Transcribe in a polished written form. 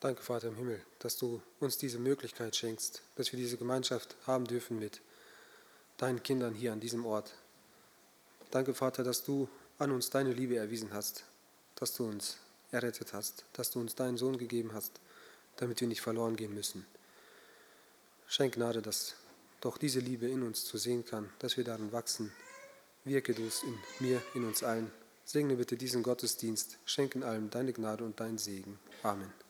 Danke, Vater im Himmel, dass du uns diese Möglichkeit schenkst, dass wir diese Gemeinschaft haben dürfen mit deinen Kindern hier an diesem Ort. Danke, Vater, dass du an uns deine Liebe erwiesen hast, dass du uns errettet hast, dass du uns deinen Sohn gegeben hast, damit wir nicht verloren gehen müssen. Schenk Gnade, dass doch diese Liebe in uns zu sehen kann, dass wir darin wachsen. Wirke du es in mir, in uns allen. Segne bitte diesen Gottesdienst, schenk in allem deine Gnade und deinen Segen. Amen.